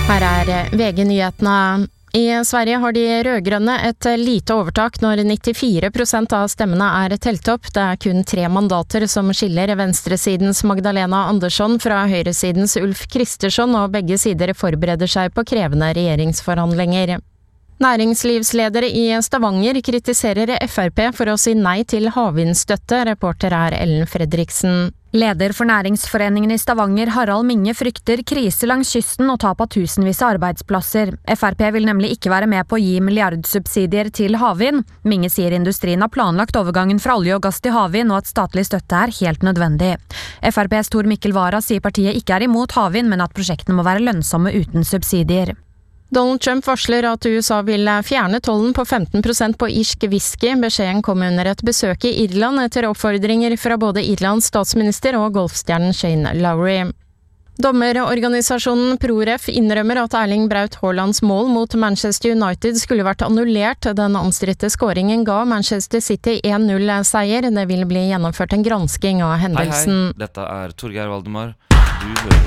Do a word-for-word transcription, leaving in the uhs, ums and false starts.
Her er V G-nyhetene. I Sverige har de rødgrønne et lite overtak når nittifire prosent av stemmene er telt opp. Det er kun tre mandater som skiller venstresidens Magdalena Andersson fra høyresidens Ulf Kristersson, og begge sider forbereder seg på krevende regjeringsforhandlinger. Næringslivsledere i Stavanger kritiserer F R P for å si nei til havvindstøtte. Reporter er Ellen Fredriksen. Leder for næringsforeningen i Stavanger, Harald Minge, frykter krise langs kysten og tap av tusenvis av arbeidsplasser. F R P vil nemlig ikke være med på å gi milliardsubsidier til havvind. Minge sier industrien har planlagt overgangen fra olje og gass til havvind, og at statlig støtte er helt nødvendig. F R P's Tor Mikkel Wara sier partiet ikke er imot havvind, men at prosjektene må være lønnsomme uten subsidier. Donald Trump varsler at U S A vil fjerne tollen på femten prosent på irsk whisky. Beskjeden kom under et besøk i Irland etter oppfordringer fra både Irlands statsminister og golfstjernen Shane Lowry. Dommerorganisasjonen ProRef innrømmer at Erling Braut Haalands mål mot Manchester United skulle vært annullert. Den omstridte skåringen ga Manchester City en null seier. Det vil bli gjennomført en gransking av hendelsen. Hei, hei. Dette er Torgeir Valdemar. Du hører